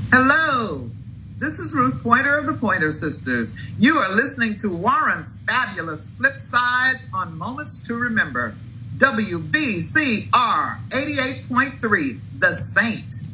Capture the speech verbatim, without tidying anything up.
Hello, this is Ruth Pointer of the Pointer Sisters. You are listening to Warren's fabulous flip sides on Moments to Remember. W B C R eighty-eight point three, The Saint.